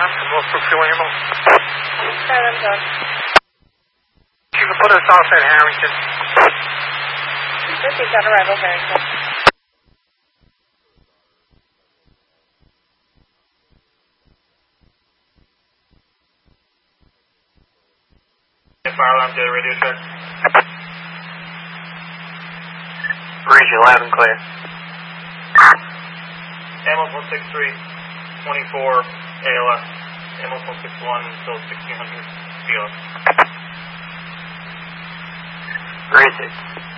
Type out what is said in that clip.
Most Brookfield ambulance. I'm done. You can put us off at Harrington. Received on arrival, Harrington. Fire alarm to the radio check. Region 11 clear. Ambulance 163, 24 ALS. Ambulance 161 until 1600 BLS. Where is it?